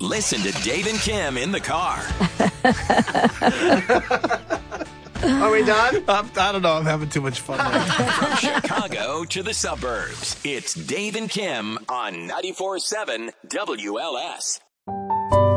Listen to Dave and Kim in the car. Are we done? I don't know. I'm having too much fun right now. From Chicago to the suburbs, it's Dave and Kim on 94.7 WLS.